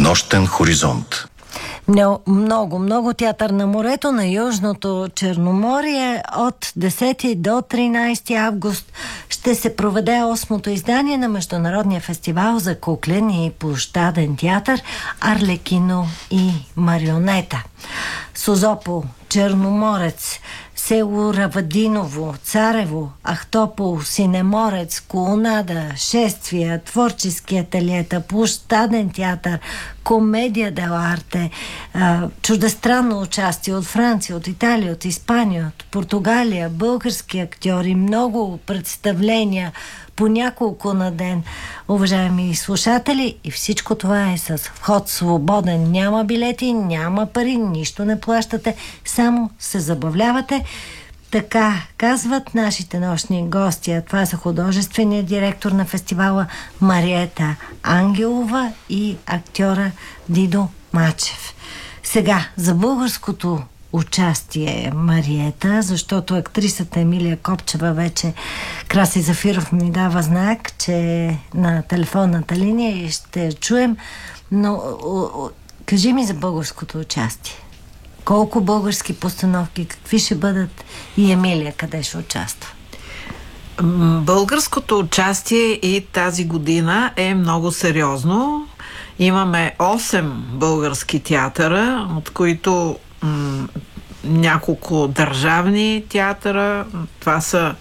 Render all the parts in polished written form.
Нощен хоризонт. Много театър на морето на Южното Черноморие от 10 до 13 август ще се проведе 8-то издание на Международния фестивал за куклен и площаден театър Арлекино и марионета. Созопол, Черноморец, село Равадиново, Царево, Ахтопол, Синеморец, Колонада, шествия, творчески ателиета, площаден театър, комедия дел арте, чуждестранно участие от Франция, от Италия, от Испания, от Португалия, български актьори, много представления, по няколко на ден. Уважаеми слушатели, и всичко това е с вход свободен. Няма билети, няма пари, нищо не плащате, само се забавлявате. Така казват нашите нощни гости. Това са художественият директор на фестивала Мариета Ангелова и актьора Дидо Мачев. Сега за българското участие Мариета, защото актрисата Емилия Копчева вече Краси Зафиров ми дава знак, че е на телефонната линия и ще чуем. Но кажи ми за българското участие. Колко български постановки, какви ще бъдат и Емилия къде ще участва? Българското участие и тази година е много сериозно. Имаме 8 български театъра, от които няколко държавни театъра. Това са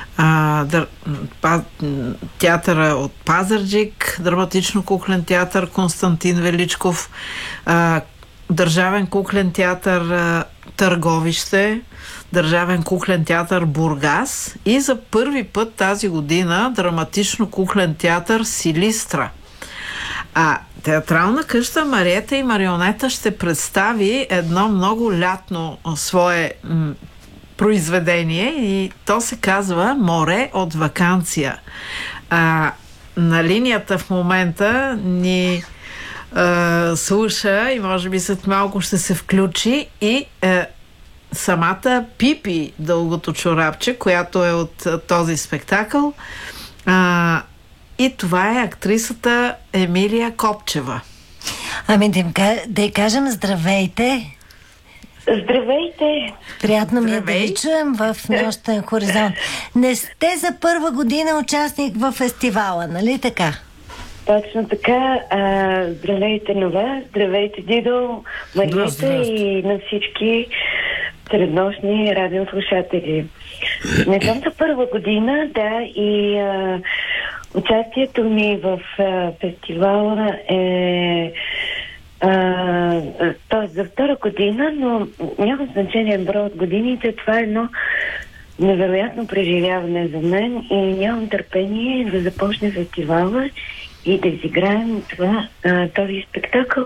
театъра от Пазарджик, драматично-куклен театър Константин Величков, държавен куклен театър Търговище, държавен куклен театър Бургас и за първи път тази година драматично-куклен театър Силистра. Театрална къща Мариета и марионета ще представи едно много лятно свое произведение и то се казва Море от ваканция. На линията в момента ни слуша и може би след малко ще се включи и самата Пипи Дългото чорапче, която е от този спектакъл. И това е актрисата Емилия Копчева. Да й кажем здравейте. Здравейте! Приятно ми е да ви чуем в Нощен хоризонт. Не сте за първа година участник в фестивала, нали така? Точно така. Здравейте на вас, здравейте Дидо, Мариета и на всички среднощни радиослушатели. Не съм за първа година, да, и участието ми в фестивала е за втора година, но няма значение броя от годините. Това е едно невероятно преживяване за мен и нямам търпение да започне фестивала и да изиграем този спектакъл,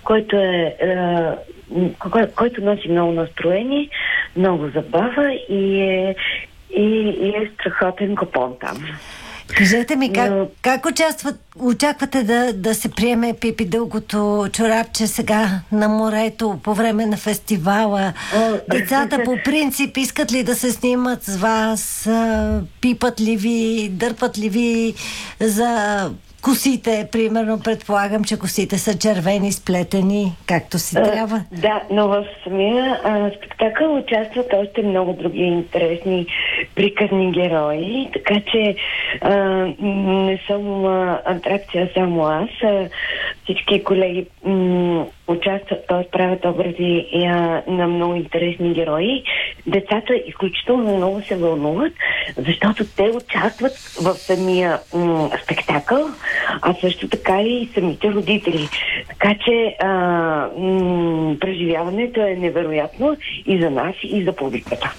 който носи много настроение, много забава и е страхотен купон там. Кажете ми, как очаквате да се приеме Пипи Дългото чорапче сега на морето по време на фестивала? Децата по принцип искат ли да се снимат с вас? Пипат ли ви? Дърпат ли ви за косите? Примерно, предполагам, че косите са червени, сплетени, както си трябва. Да, но в самия спектакъл участват още много други интересни приказни герои, така че не съм атракция само аз. Всички колеги участват, т.е. правят образи на много интересни герои. Децата изключително много се вълнуват, защото те участват в самия спектакъл, а също така и самите родители. Така че преживяването е невероятно и за нас, и за публиката.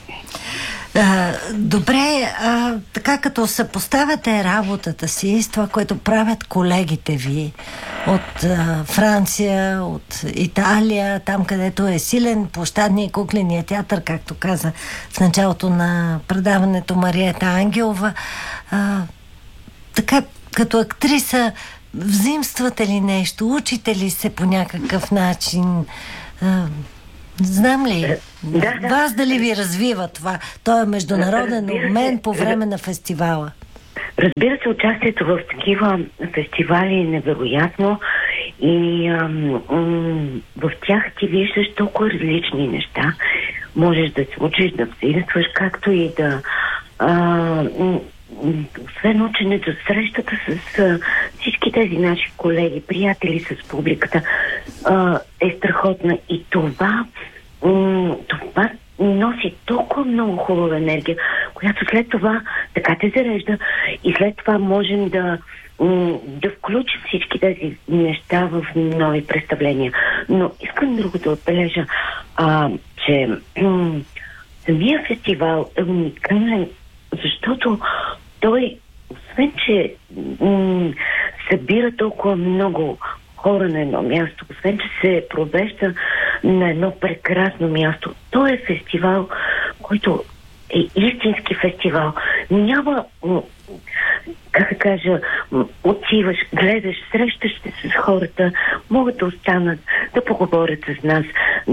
Добре, така като съпоставяте работата си с това, което правят колегите ви от Франция, от Италия, там където е силен площадния и кукления театър, както каза в началото на предаването Мариета Ангелова, така като актриса взимствате ли нещо, учите ли се по някакъв начин? Знам ли? Вас дали ви развива това? Той е международен обмен по време на фестивала. Разбира се, участието в такива фестивали е невероятно И в тях ти виждаш толкова различни неща. Можеш да се учиш, да взаимстваш, както и да освен ученето, срещата с всички тези наши колеги, приятели, с публиката е страхотна. И това носи толкова много хубава енергия, която след това така те зарежда и след това можем да включим всички тези неща в нови представления. Но искам друго да отбележа, че самия фестивал е уникален, защото той, освен че събира толкова много хора на едно място, освен че се провежда на едно прекрасно място, той е фестивал, който е истински фестивал. Няма, как да кажа, отиваш, гледаш, срещаш се с хората, могат да останат, да поговорят с нас,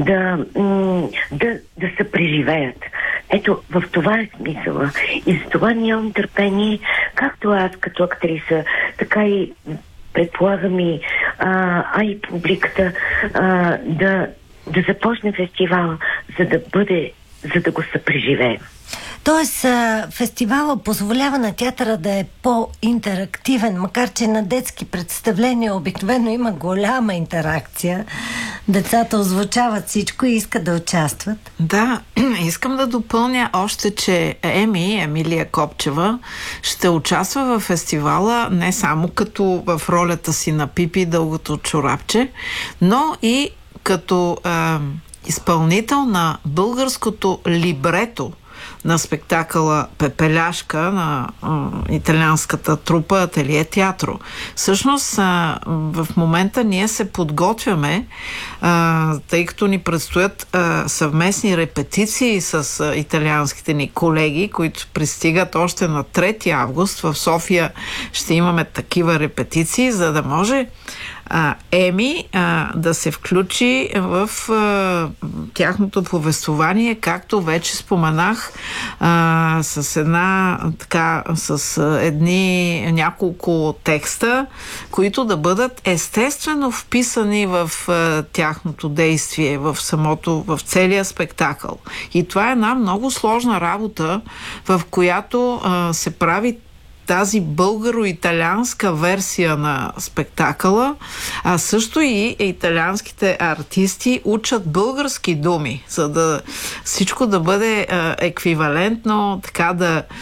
да се преживеят. Ето, в това е смисъла. И за това нямам търпение, както аз като актриса, така и предполагам и публиката да започне фестивала, за да го съпреживеем. Тоест, фестивала позволява на театъра да е по-интерактивен, макар че на детски представления обикновено има голяма интеракция. Децата озвучават всичко и искат да участват. Да, искам да допълня още, че Емилия Копчева ще участва в фестивала не само като в ролята си на Пипи, дългото чорапче, но и като изпълнител на българското либрето на спектакъла Пепеляшка на италианската трупа Ателие Театро. Всъщност, в момента ние се подготвяме, тъй като ни предстоят съвместни репетиции с италианските ни колеги, които пристигат още на 3 август. В София ще имаме такива репетиции, за да може Еми да се включи в тяхното повествование, както вече споменах, с едни няколко текста, които да бъдат естествено вписани в тяхното действие, в целия спектакъл. И това е една много сложна работа, в която се прави тази българо-италианска версия на спектакъла, а също и италианските артисти учат български думи, за да всичко да бъде еквивалентно, така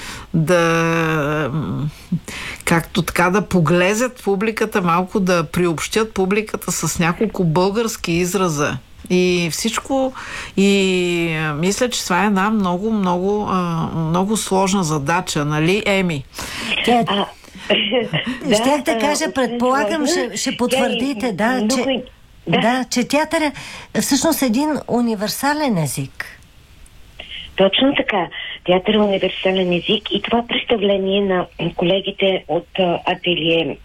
да поглезят публиката, малко да приобщят публиката с няколко български израза. И всичко, мисля, че това е една много, много, много сложна задача, нали, Еми? Щях да кажа, предполагам, ще потвърдите, че театър е всъщност един универсален език. Точно така. Театър е универсален език и това представление на колегите от Ателие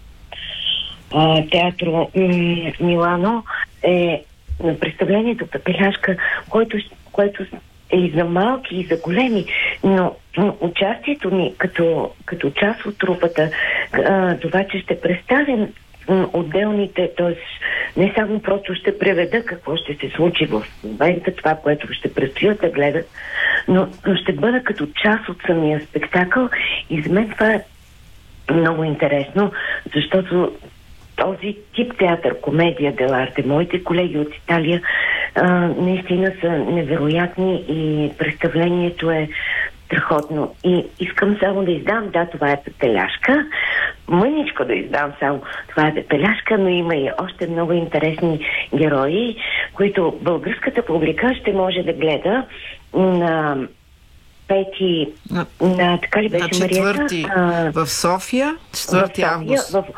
Театро Милано е на представлението Пепеляшка, което е и за малки, и за големи, но участието ми като част от трупата, това, че ще представим отделните, т.е. не само просто ще преведа какво ще се случи в момента, това, което ще предстоят да гледат, но ще бъда като част от самия спектакъл и за мен това е много интересно, защото този тип театър, комедия дел'арте, моите колеги от Италия наистина са невероятни и представлението е страхотно. И искам само да издам, това е Пепеляшка, мъничко да издам само, това е Пепеляшка, но има и още много интересни герои, които българската публика ще може да гледа на 5 така ли беше, Марията? На 4 в София, 4 август. В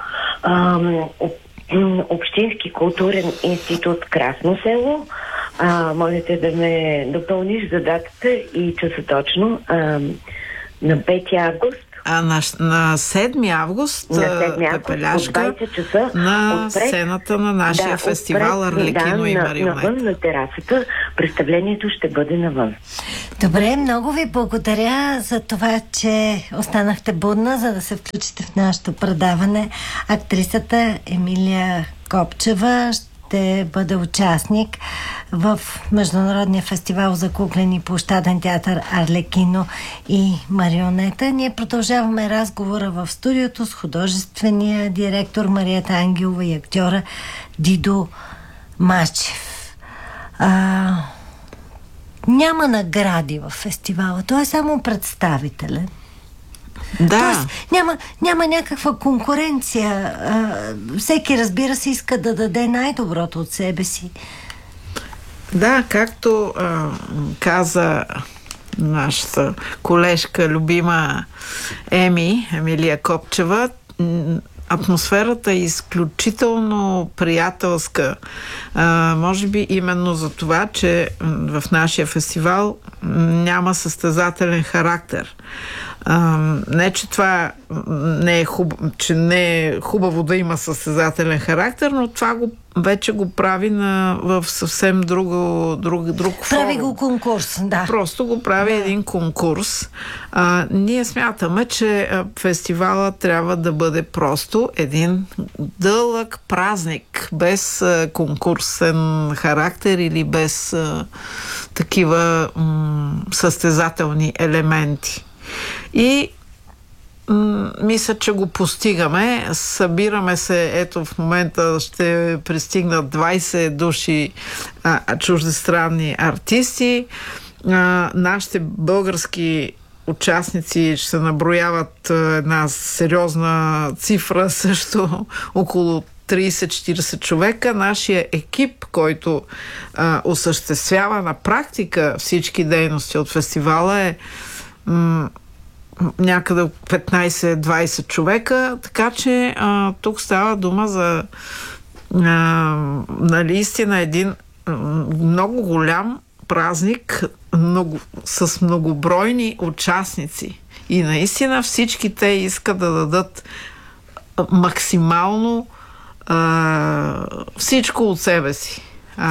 Общински културен институт Красно село. Можете да ме допълниш за датата и часа точно. На 5 август. На 7 август Пепеляшка на сцената на нашия фестивал Арлекино и Марионета. Навън на терасата представлението ще бъде навън. Добре, много ви благодаря за това, че останахте будна, за да се включите в нашето предаване. Актрисата Емилия Копчева ще бъде участник в Международния фестивал за куклен площаден театър Арлекино и Марионета. Ние продължаваме разговора в студиото с художествения директор Мариета Ангелова и актьора Дидо Мачев. Няма награди в фестивала. Той е само представителен. Да. Тоест, няма някаква конкуренция. Всеки, разбира се, иска да даде най-доброто от себе си. Да, както каза нашата колежка, любима Емилия Копчева, атмосферата е изключително приятелска. Може би именно за това, че в нашия фестивал няма състезателен характер. Не, че това не е хубаво да има състезателен характер, но това вече го прави в съвсем друг форум. Прави го конкурс, да. Просто го прави един конкурс. Ние смятаме, че фестивала трябва да бъде просто един дълъг празник, без конкурсен характер или без такива състезателни елементи. И мисля, че го постигаме. Събираме се, ето в момента ще пристигнат 20 души чуждестранни артисти. Нашите български участници ще се наброяват една сериозна цифра, също около 30-40 човека. Нашия екип, който осъществява на практика всички дейности от фестивала, е някъде 15-20 човека, така че тук става дума за наистина един много голям празник с многобройни участници. И наистина всички те искат да дадат максимално всичко от себе си.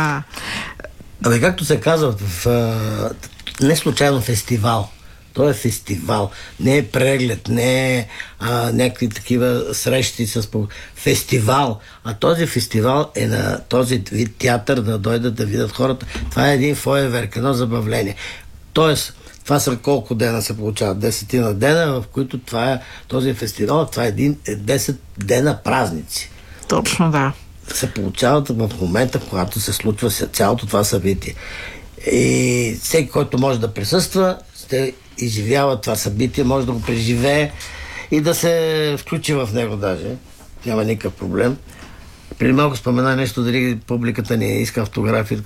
Както се казва, не случайно фестивал. Той е фестивал, не е преглед, не е някакви такива срещи с фестивал. А този фестивал е на този вид театър, да дойдат да видят хората. Това е един фойерверк, едно забавление. Тоест, това са колко дена се получават? 10 дена, в които този фестивал, това е 10 дена празници. Точно, да. Се получават в момента, когато се случва цялото това събитие. И всеки, който може да присъства, ще изживява това събитие, може да го преживее и да се включи в него даже. Няма никакъв проблем. Преди малко спомена нещо, дали публиката не иска автографии.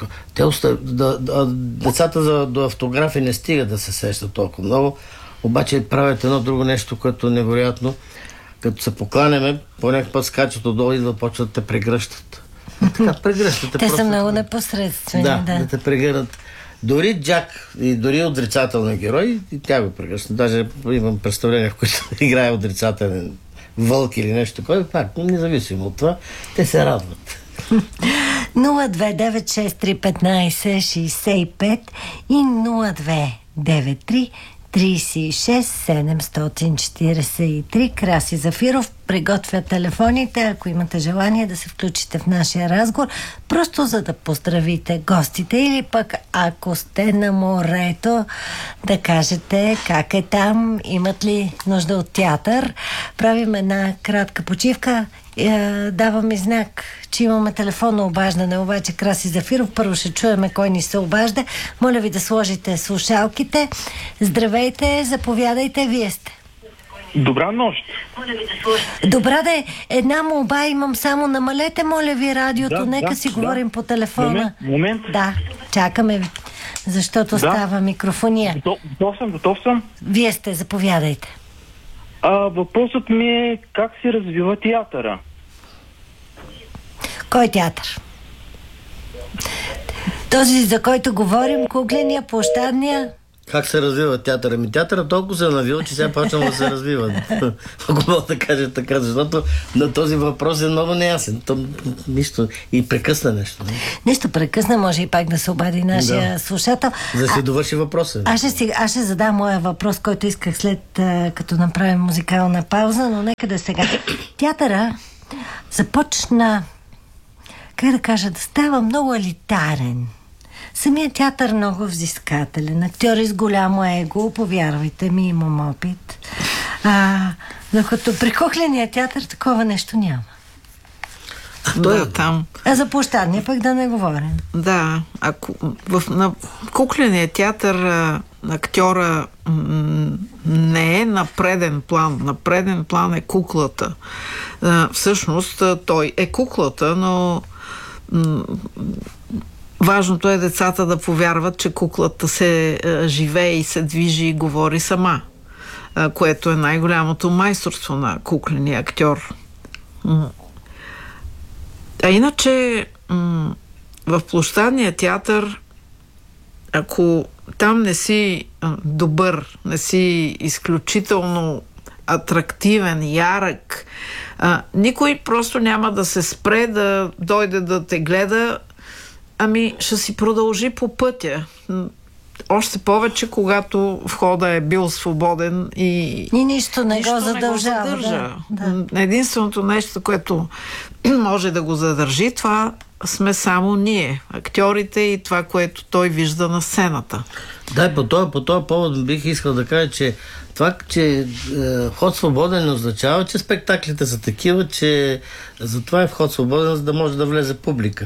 Децата до автографии не стигат да се сещат толкова много, обаче правят едно друго нещо, което е невероятно. Като се покланяме, по някакъв път скачат отдолу и да почват да те прегръщат. Така, прегръщат. Те са много непосредствени. Да те прегърнат. Дори Джак и дори отрицателен герой, и тя го прегръща. Даже имам представление, в което играе отрицателен вълк или нещо такова. Пак, независимо от това, те се радват. 029631565 и 0293-36-743. Краси Зафиров приготвя телефоните, ако имате желание да се включите в нашия разговор, просто за да поздравите гостите или пък ако сте на морето, да кажете как е там, имат ли нужда от театър. Правим една кратка почивка. Давам и знак, че имаме телефонно обаждане, обаче Краси Зафиров. Първо ще чуеме кой ни се обажда. Моля ви да сложите слушалките. Здравейте, заповядайте, вие сте. Добра нощ. Добра де, една молба имам, само намалете, моля ви, радиото, нека си говорим по телефона. Момент. Да, чакаме ви, защото става микрофония. Готов съм. Вие сте, заповядайте. Въпросът ми е как се развива театъра? Кой театър? Този, за който говорим, кукления, площадния? Как се развива театъра? Театъра толкова се навил, че сега почнал да се развива. Ако мога да кажа така, защото на този въпрос е много неясен. Нищо. И прекъсна нещо. Нещо прекъсна, може и пак да се обади нашия слушател. За да си довърши въпроса. Аз ще задам моя въпрос, който исках след като направим музикална пауза, но нека да сега. Театъра започна как да кажа, да става много елитарен. Самият театър много взискателен. Актьори с голямо его, повярвайте ми, имам опит. Докато при кукления театър такова нещо няма. Там. А за площадния пък да не говорим. Да, на кукления театър актьора не е на преден план. На преден план е куклата. Всъщност той е куклата, но важното е децата да повярват, че куклата се живее и се движи и говори сама, което е най-голямото майсторство на кукления актьор. А иначе в площадния театър, ако там не си добър, не си изключително атрактивен, ярък, никой просто няма да се спре да дойде да те гледа, ще си продължи по пътя. Още повече, когато входа е бил свободен и нищо не го задържа. Да. Единственото нещо, което може да го задържи, това сме само ние, актьорите и това, което той вижда на сцената. Да, по този повод бих искал да кажа, че това, че вход свободен не означава, че спектаклите са такива, че затова е вход свободен, за да може да влезе публика.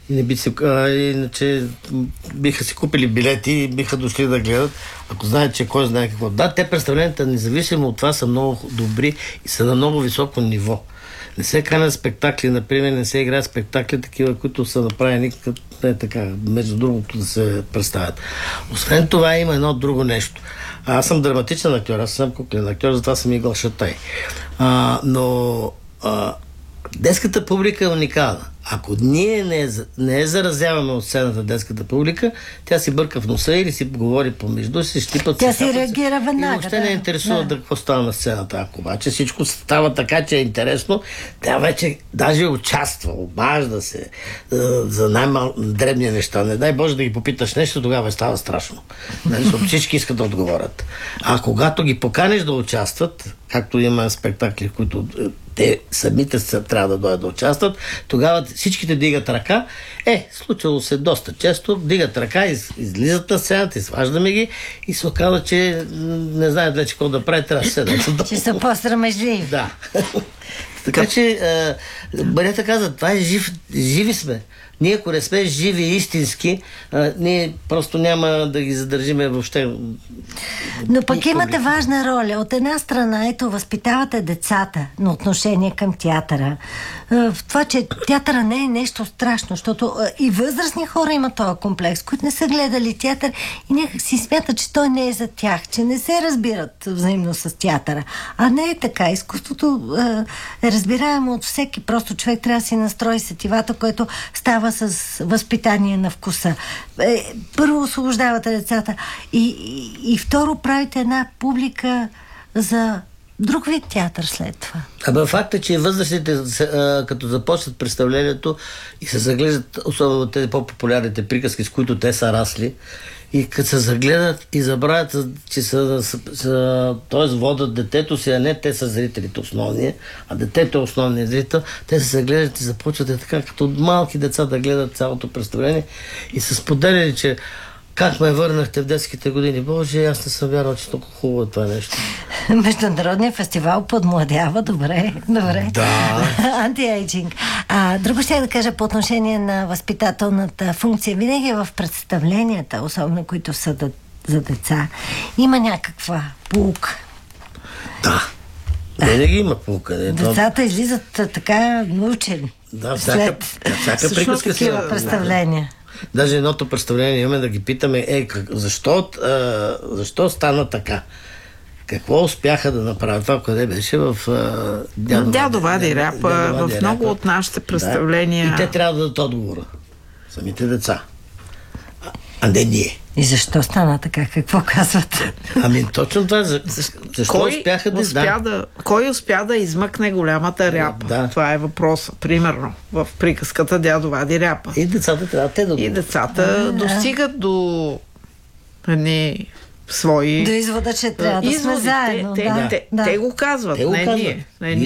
Иначе биха си купили билети и биха дошли да гледат, ако знаят, че кой знае какво. Да, те представленията, независимо от това, са много добри и са на много високо ниво. Не се канят спектакли, например, не се играят спектакли такива, които са направени така, между другото да се представят. Освен това има едно друго нещо. Аз съм драматичен актьор, аз съм куклен актьор, затова съм играл Шатай. Но детската публика е уникална. Ако ние не я заразяваме от сцената детската публика, тя си бърка в носа или си говори помежду си, щипат. Тя си реагира веднага. И въобще не интересува какво става на сцената. Ако обаче всичко става така, че е интересно, тя вече даже участва, обажда се за най-дребни неща. Не дай Боже да ги попиташ нещо, тогава става страшно. Защото всички искат да отговорят. А когато ги поканеш да участват, както има спектакли, в които те самите трябва да дойдат да участват, тогава всичките дигат ръка. Случвало се доста често, дигат ръка, излизат на сцената, изваждаме ги и се оказва, че не знаят вече какво да прави, трябва да седат. Че са по-срамежливи. Да. Така че, бъдете казват, това е живи сме. Ние, ако не сме живи и истински, ние просто няма да ги задържиме въобще. Но пък имате важна роля. От една страна, възпитавате децата на отношение към театъра. В това, че театъра не е нещо страшно, защото и възрастни хора имат този комплекс, които не са гледали театър и някак си смятат, че той не е за тях, че не се разбират взаимно с театъра. А не е така. Изкуството е разбираемо от всеки. Просто човек трябва да си настрои сетивата, което става с възпитание на вкуса. Първо освобождавате децата и второ правите една публика за друг вид театър след това. Факт е, че възрастните, като започнат представлението и се заглеждат, особено тези по-популярните приказки, с които те са расли, и като се загледат и забравят, че т.е. водят детето си, а не те са зрителите основния, а детето е основният зрител, те се загледат и започват така, като малки деца да гледат цялото представление и се споделяли, че как ме върнахте в детските години. Боже, аз не съм вярвал, че толкова хубаво е това нещо. Международният фестивал подмладява. Добре. Да. Антиейджинг. Друго ще да кажа по отношение на възпитателната функция. Винаги в представленията, особено които са за деца, има някаква поука. Да. Винаги има поука. Децата излизат така научени. Да, всяка приказка си представления. Даже едното представление имаме да ги питаме, защо стана така? Какво успяха да направят? Това къде беше в Дядо Вади ряпа, в много от нашите представления. Да. И те трябва да дадат отговора. Самите деца. А не ние. И защо стана така? Какво казват? Точно това. Защо успяха Кой успя да измъкне голямата ряпа? Да. Това е въпросът. Примерно, в приказката Дядо Вади ряпа. И децата трябва те да го. И децата достигат до едни свои... До извода, че трябва да сме заедно. Те го казват, не ние.